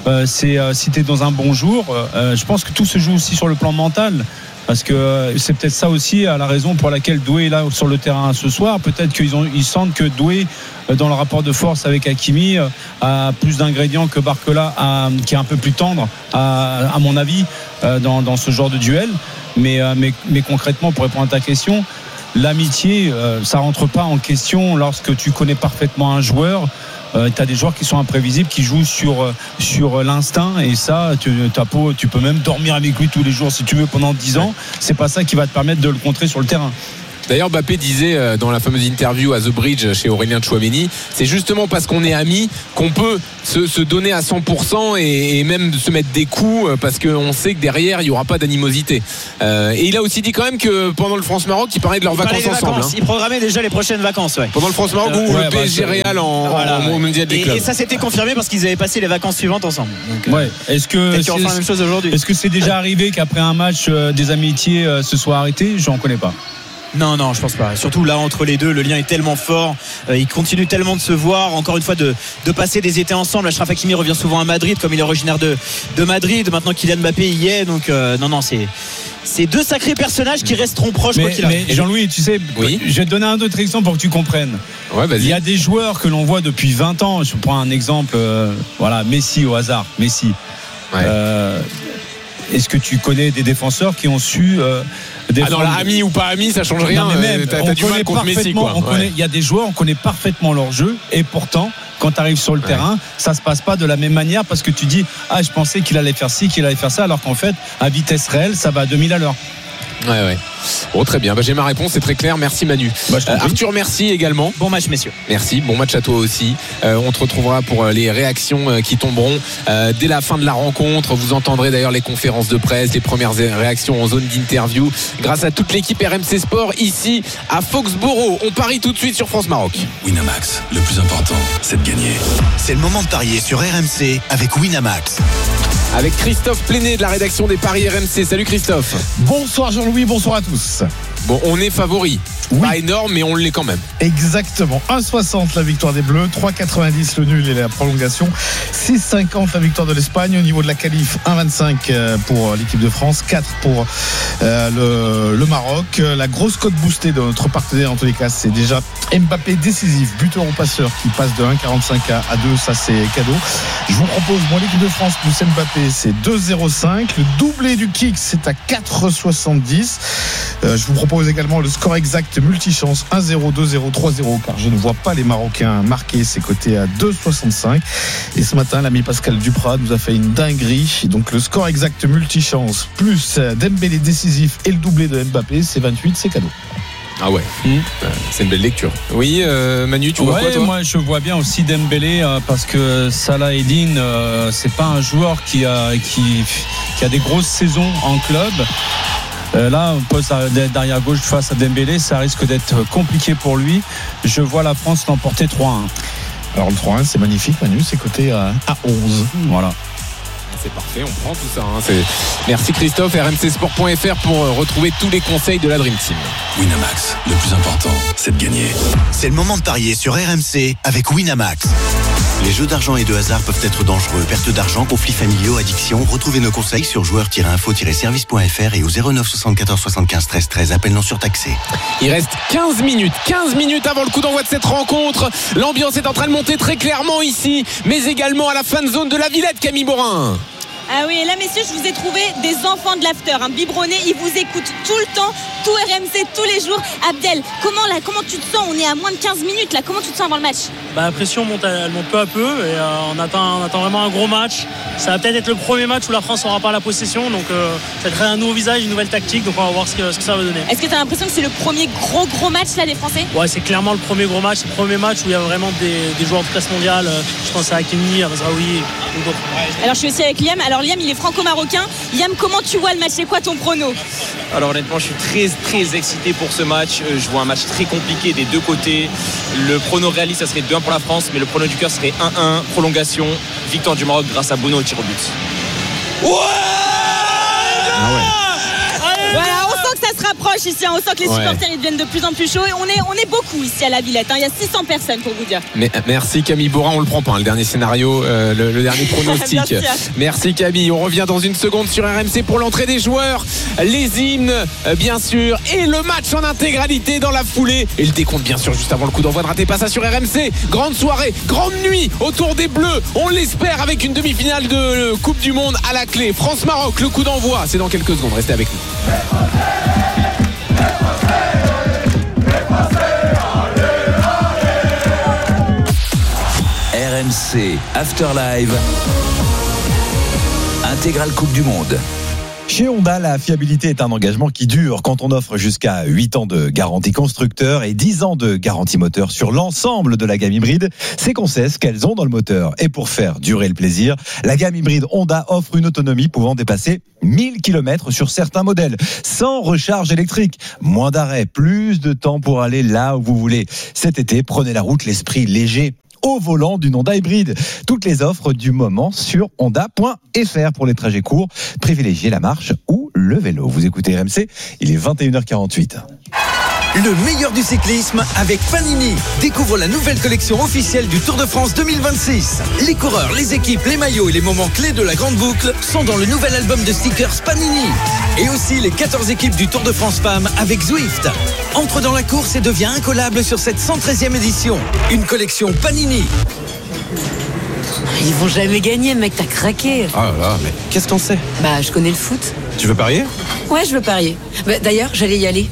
Speaker 14: si tu es dans un bon jour, je pense que tout se joue aussi sur le plan mental. Parce que c'est peut-être ça aussi la raison pour laquelle Doué est là sur le terrain ce soir. Peut-être qu'ils sentent que Doué, dans le rapport de force avec Hakimi, a plus d'ingrédients que Barcola, qui est un peu plus tendre, à mon avis, dans ce genre de duel. Mais concrètement, pour répondre à ta question, l'amitié, ça rentre pas en question lorsque tu connais parfaitement un joueur. Tu as des joueurs qui sont imprévisibles, qui jouent sur l'instinct, et ça tu peux même dormir avec lui tous les jours si tu veux pendant 10 ans. C'est pas ça qui va te permettre de le contrer sur le terrain.
Speaker 9: D'ailleurs, Mbappé disait dans la fameuse interview à The Bridge chez Aurélien Tchouaméni, c'est justement parce qu'on est amis qu'on peut se donner à 100% et même se mettre des coups parce qu'on sait que derrière il n'y aura pas d'animosité. Et il a aussi dit quand même que pendant le France-Maroc, il parlait de leurs vacances ensemble.
Speaker 6: Il programmait déjà les prochaines vacances.
Speaker 9: Pendant le France-Maroc ou le PSG Real au Mondial des clubs.
Speaker 6: Et ça s'était confirmé parce qu'ils avaient passé les vacances suivantes ensemble. Donc,
Speaker 14: Est-ce que
Speaker 6: c'est la même chose aujourd'hui?
Speaker 14: Est-ce que c'est déjà arrivé qu'après un match des amitiés se soient arrêtées? J'en connais pas.
Speaker 6: Non, je pense pas. Surtout là, entre les deux, le lien est tellement fort. Ils continuent tellement de se voir. Encore une fois, de passer des étés ensemble. Achraf Hakimi revient souvent à Madrid, comme il est originaire de Madrid. Maintenant, Kylian Mbappé y est. Donc, non, c'est deux sacrés personnages qui resteront proches quoi qu'il arrive.
Speaker 14: Mais Jean-Louis, tu sais, je vais te donner un autre exemple pour que tu comprennes.
Speaker 9: Ouais, vas-y.
Speaker 14: Il y a des joueurs que l'on voit depuis 20 ans. Je prends un exemple, Messi au hasard. Messi. Ouais. Est-ce que tu connais des défenseurs qui ont su
Speaker 9: non, là, ami ou pas ami, ça change rien. T'as du mal contre Messi, quoi.
Speaker 14: Il y a des joueurs, on connaît parfaitement leur jeu, et pourtant, quand tu arrives sur le terrain, ça se passe pas de la même manière parce que tu dis je pensais qu'il allait faire ci, qu'il allait faire ça, alors qu'en fait, à vitesse réelle, ça va à 2000 à l'heure.
Speaker 9: Ouais. Bon, très bien. J'ai ma réponse, c'est très clair. Merci Manu. Arthur, merci également.
Speaker 6: Bon match, messieurs.
Speaker 9: Merci. Bon match à toi aussi. On te retrouvera pour les réactions qui tomberont dès la fin de la rencontre. Vous entendrez d'ailleurs les conférences de presse, les premières réactions en zone d'interview. Grâce à toute l'équipe RMC Sport ici à Foxborough. On parie tout de suite sur France-Maroc.
Speaker 3: Winamax, le plus important, c'est de gagner.
Speaker 10: C'est le moment de parier sur RMC avec Winamax.
Speaker 9: Avec Christophe Plenet de la rédaction des paris RMC. Salut Christophe.
Speaker 11: Bonsoir Jean-Louis, bonsoir à tous.
Speaker 9: Bon, on est favori. Oui. Pas énorme, mais on l'est quand même.
Speaker 11: Exactement. 1,60 la victoire des Bleus, 3,90 le nul et la prolongation, 6,50 la victoire de l'Espagne. Au niveau de la qualif, 1,25 pour l'équipe de France, 4 pour le Maroc. La grosse cote boostée de notre partenaire, en tous les cas, c'est déjà Mbappé décisif, buteur ou passeur, qui passe de 1,45 à 2, ça c'est cadeau. Je vous propose, l'équipe de France plus Mbappé, c'est 2,05. Le doublé du kick, c'est à 4,70. Je vous propose également le score exact multichance 1-0, 2-0, 3-0, car je ne vois pas les Marocains marquer, c'est coté à 2,65. Et ce matin, l'ami Pascal Duprat nous a fait une dinguerie. Donc le score exact multichance plus Dembélé décisif et le doublé de Mbappé, c'est 28, c'est cadeau.
Speaker 9: Ah ouais, c'est une belle lecture. Oui, Manu, tu vois quoi toi?
Speaker 14: Moi je vois bien aussi Dembélé parce que Salah Eddine, c'est pas un joueur qui a des grosses saisons en club. Là, on pose derrière gauche face à Dembélé, ça risque d'être compliqué pour lui. Je vois la France l'emporter 3-1.
Speaker 11: Alors le 3-1, c'est magnifique, Manu, c'est coté à 11.
Speaker 14: Voilà.
Speaker 9: C'est parfait, on prend tout ça. Merci Christophe, rmcsport.fr pour retrouver tous les conseils de la Dream Team.
Speaker 3: Winamax, le plus important, c'est de gagner.
Speaker 10: C'est le moment de parier sur RMC avec Winamax. Les jeux d'argent et de hasard peuvent être dangereux. Perte d'argent, conflits familiaux, addiction. Retrouvez nos conseils sur joueurs-info-service.fr et au 09 74 75 13 13. Appel non surtaxé.
Speaker 9: Il reste 15 minutes avant le coup d'envoi de cette rencontre. L'ambiance est en train de monter très clairement ici, mais également à la fan zone de la Villette, Camille Borin.
Speaker 12: Ah oui, et là messieurs, je vous ai trouvé des enfants de l'after, biberonnés, ils vous écoutent tout le temps, tout RMC, tous les jours. Abdel, comment tu te sens? On est à moins de 15 minutes là, comment tu te sens avant le match?
Speaker 13: La pression elle monte peu à peu et on attend vraiment un gros match. Ça va peut-être être le premier match où la France n'aura pas la possession, donc ça crée un nouveau visage, une nouvelle tactique, donc on va voir ce que ça va donner.
Speaker 12: Est-ce que tu as l'impression que c'est le premier gros match là des Français?
Speaker 13: Ouais, c'est clairement le premier gros match, c'est le premier match où il y a vraiment des joueurs de classe mondiale. Je pense à Hakimi, à Mazraoui ou d'autres.
Speaker 12: Alors je suis aussi avec Liam. Alors Liam, il est franco-marocain. Liam, comment tu vois le match? C'est quoi ton prono?
Speaker 16: Alors honnêtement, je suis très excité pour ce match. Je vois un match très compliqué des deux côtés. Le prono réaliste, ça serait 2-1 pour la France, mais le prono du cœur serait 1-1, prolongation, victoire du Maroc grâce à Bono au tir au but.
Speaker 12: Ouais. Voilà, on sent que ça se rapproche ici, on sent que les supporters ils deviennent de plus en plus chauds et on est beaucoup ici à la Villette, il y a 600 personnes pour vous dire.
Speaker 9: Mais merci Camille Borin, on le prend pas, le dernier scénario, le dernier pronostic. Merci Camille, on revient dans une seconde sur RMC pour l'entrée des joueurs, les hymnes bien sûr et le match en intégralité dans la foulée et le décompte bien sûr juste avant le coup d'envoi de Raté pas ça sur RMC. Grande soirée, grande nuit autour des Bleus, on l'espère avec une demi-finale de Coupe du Monde à la clé. France-Maroc, le coup d'envoi, c'est dans quelques secondes, restez avec nous.
Speaker 8: RMC After Live Intégrale Coupe du Monde.
Speaker 1: Chez Honda, la fiabilité est un engagement qui dure quand on offre jusqu'à 8 ans de garantie constructeur et 10 ans de garantie moteur sur l'ensemble de la gamme hybride. C'est qu'on sait ce qu'elles ont dans le moteur. Et pour faire durer le plaisir, la gamme hybride Honda offre une autonomie pouvant dépasser 1000 km sur certains modèles, sans recharge électrique. Moins d'arrêt, plus de temps pour aller là où vous voulez. Cet été, prenez la route, l'esprit léger au volant d'une Honda hybride. Toutes les offres du moment sur honda.fr pour les trajets courts. Privilégiez la marche ou le vélo. Vous écoutez RMC, il est 21h48.
Speaker 17: Le meilleur du cyclisme avec Panini. Découvre la nouvelle collection officielle du Tour de France 2026. Les coureurs, les équipes, les maillots et les moments clés de la grande boucle sont dans le nouvel album de stickers Panini. Et aussi les 14 équipes du Tour de France Femmes avec Zwift. Entre dans la course et deviens incollable sur cette 113e édition. Une collection Panini.
Speaker 18: Ils vont jamais gagner, mec, t'as craqué.
Speaker 9: Oh là là, mais qu'est-ce que t'en sais?
Speaker 18: Bah, je connais le foot.
Speaker 9: Tu veux parier?
Speaker 18: Ouais, je veux parier. Bah, d'ailleurs, j'allais y aller.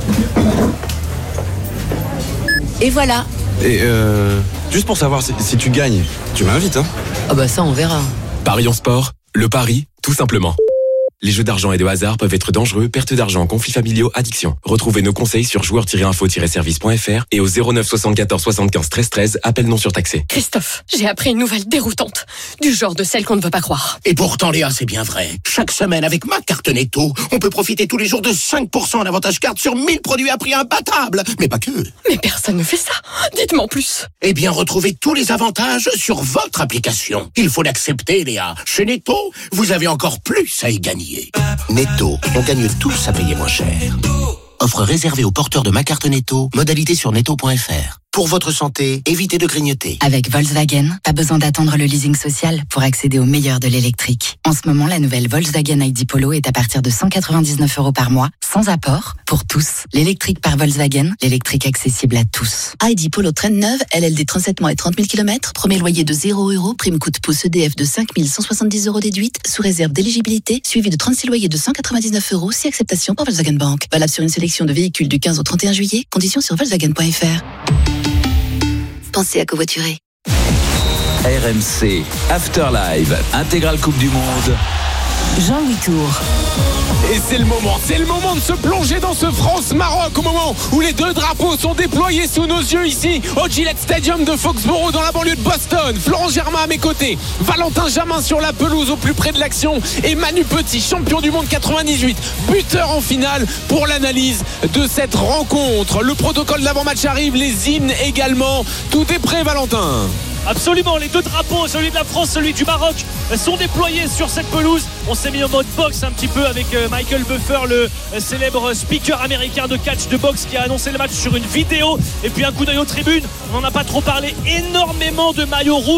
Speaker 18: Et voilà.
Speaker 20: Et juste pour savoir si tu gagnes, tu m'invites, hein?
Speaker 18: Ah bah ça, on verra.
Speaker 27: Parions sport, le pari, tout simplement. Les jeux d'argent et de hasard peuvent être dangereux, perte d'argent, conflits familiaux, addiction. Retrouvez nos conseils sur joueurs-info-service.fr et au 09 74 75 13 13, appel non surtaxé.
Speaker 28: Christophe, j'ai appris une nouvelle déroutante, du genre de celle qu'on ne veut pas croire.
Speaker 29: Et pourtant Léa, c'est bien vrai. Chaque semaine avec ma carte Netto, on peut profiter tous les jours de 5% d'avantage carte sur 1000 produits à prix imbattable. Mais pas que.
Speaker 28: Mais personne ne fait ça. Dites-moi en plus.
Speaker 29: Eh bien, retrouvez tous les avantages sur votre application. Il faut l'accepter, Léa. Chez Netto, vous avez encore plus à y gagner. Netto, on gagne tous à payer moins cher. Offre réservée aux porteurs de ma carte Netto, modalité sur netto.fr. Pour votre santé, évitez de grignoter.
Speaker 30: Avec Volkswagen, pas besoin d'attendre le leasing social pour accéder au meilleur de l'électrique. En ce moment, la nouvelle Volkswagen ID Polo est à partir de 199 € par mois, sans apport, pour tous. L'électrique par Volkswagen, l'électrique accessible à tous.
Speaker 31: ID Polo traîne neuve, LLD 37 mois et 30 000 km, premier loyer de 0 €, prime coup de pouce EDF de 5 170 € déduite, sous réserve d'éligibilité, suivi de 36 loyers de 199 € si acceptation par Volkswagen Bank. Valable sur une sélection de véhicules du 15 au 31 juillet, conditions sur volkswagen.fr. Pensez à covoiturer.
Speaker 8: RMC After Live Intégrale Coupe du Monde.
Speaker 30: Jean-Louis Tour.
Speaker 9: Et c'est le moment de se plonger dans ce France-Maroc au moment où les deux drapeaux sont déployés sous nos yeux ici au Gillette Stadium de Foxborough dans la banlieue de Boston. Florent Germain à mes côtés, Valentin Jamin sur la pelouse au plus près de l'action et Manu Petit, champion du monde 98, buteur en finale pour l'analyse de cette rencontre. Le protocole d'avant-match arrive, les hymnes également. Tout est prêt, Valentin?
Speaker 4: Absolument, les deux drapeaux, celui de la France, celui du Maroc, sont déployés sur cette pelouse. On s'est mis en mode boxe un petit peu avec Michael Buffer, le célèbre speaker américain de catch de boxe qui a annoncé le match sur une vidéo. Et puis un coup d'œil aux tribunes, on n'en a pas trop parlé, énormément de maillots rouges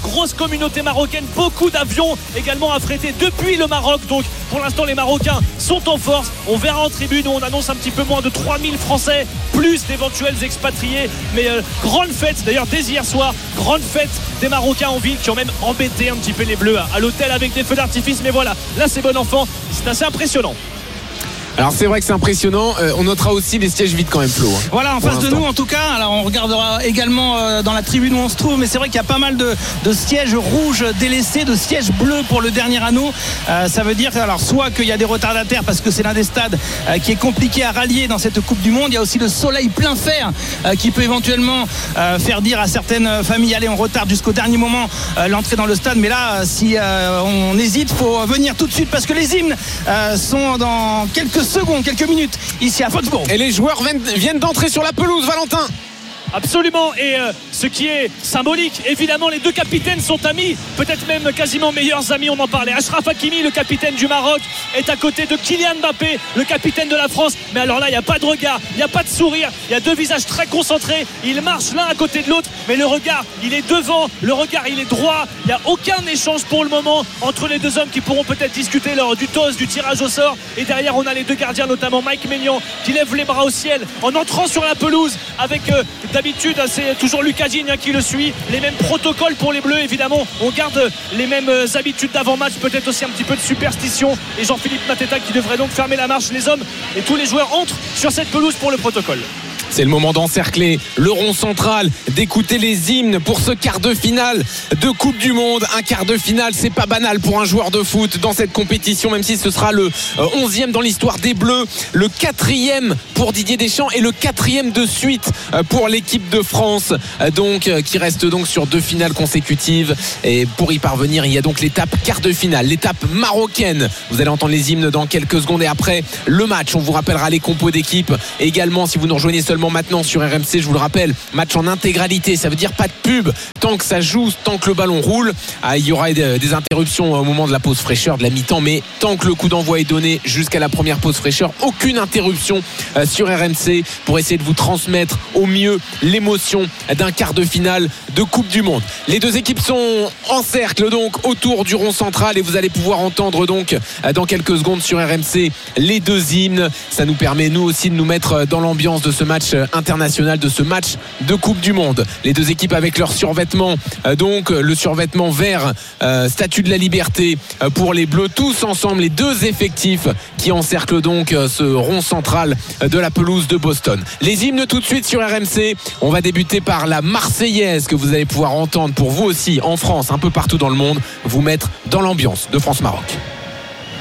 Speaker 4: grosse communauté marocaine, beaucoup d'avions également affrétés depuis le Maroc. Donc pour l'instant les Marocains sont en force. On verra en tribune où on annonce un petit peu moins de 3000 Français, plus d'éventuels expatriés. Mais grande fête d'ailleurs dès hier soir, grande fête des Marocains en ville qui ont même embêté un petit peu les Bleus à l'hôtel avec des feux d'artifice. Mais voilà, là c'est bon enfant, c'est assez impressionnant.
Speaker 9: Alors c'est vrai que c'est impressionnant. On notera aussi les sièges vides quand même, Flo.
Speaker 2: Voilà, en face de nous en tout cas. Alors on regardera également dans la tribune où on se trouve, mais c'est vrai qu'il y a pas mal de sièges rouges délaissés, de sièges bleus pour le dernier anneau. Ça veut dire alors soit qu'il y a des retardataires parce que c'est l'un des stades qui est compliqué à rallier dans cette Coupe du Monde. Il y a aussi le soleil plein fer qui peut éventuellement faire dire à certaines familles allez, on retarde jusqu'au dernier moment l'entrée dans le stade. Mais là, si on hésite, faut venir tout de suite parce que les hymnes sont dans quelques secondes, quelques minutes ici à Wolfsburg.
Speaker 9: Et les joueurs viennent d'entrer sur la pelouse, Valentin.
Speaker 4: Absolument, et ce qui est symbolique, évidemment les deux capitaines sont amis, peut-être même quasiment meilleurs amis, on en parlait. Achraf Hakimi, le capitaine du Maroc, est à côté de Kylian Mbappé, le capitaine de la France. Mais alors là, il n'y a pas de regard, il n'y a pas de sourire, il y a deux visages très concentrés, ils marchent l'un à côté de l'autre, mais le regard, il est devant, le regard, il est droit. Il n'y a aucun échange pour le moment entre les deux hommes qui pourront peut-être discuter lors du toss, du tirage au sort. Et derrière, on a les deux gardiens, notamment Mike Maignan, qui lève les bras au ciel en entrant sur la pelouse avec d'habitude c'est toujours Lucas Digne qui le suit. Les mêmes protocoles pour les Bleus, évidemment on garde les mêmes habitudes d'avant-match, peut-être aussi un petit peu de superstition. Et Jean-Philippe Mateta qui devrait donc fermer la marche. Les hommes et tous les joueurs entrent sur cette pelouse pour le protocole.
Speaker 9: C'est le moment d'encercler le rond central, d'écouter les hymnes pour ce quart de finale de Coupe du Monde. Un quart de finale, c'est pas banal pour un joueur de foot dans cette compétition, même si ce sera le 11e dans l'histoire des Bleus, le 4e pour Didier Deschamps et le 4e de suite pour l'équipe de France, donc qui reste donc sur 2 finales consécutives. Et pour y parvenir, il y a donc l'étape quart de finale, l'étape marocaine. Vous allez entendre les hymnes dans quelques secondes et après le match, on vous rappellera les compos d'équipe également. Si vous nous rejoignez seulement maintenant sur RMC, je vous le rappelle, match en intégralité, ça veut dire pas de pub tant que ça joue, tant que le ballon roule. Il y aura des interruptions au moment de la pause fraîcheur de la mi-temps, mais tant que le coup d'envoi est donné jusqu'à la première pause fraîcheur, aucune interruption sur RMC pour essayer de vous transmettre au mieux l'émotion d'un quart de finale de Coupe du Monde. Les deux équipes sont en cercle donc autour du rond central et vous allez pouvoir entendre donc dans quelques secondes sur RMC les deux hymnes. Ça nous permet nous aussi de nous mettre dans l'ambiance de ce match international, de ce match de Coupe du Monde. Les deux équipes avec leur survêtement, donc le survêtement vert, statue de la liberté pour les Bleus, tous ensemble les deux effectifs qui encerclent donc ce rond central de la pelouse de Boston. Les hymnes tout de suite sur RMC. On va débuter par la Marseillaise que vous allez pouvoir entendre pour vous aussi en France, un peu partout dans le monde, vous mettre dans l'ambiance de France-Maroc.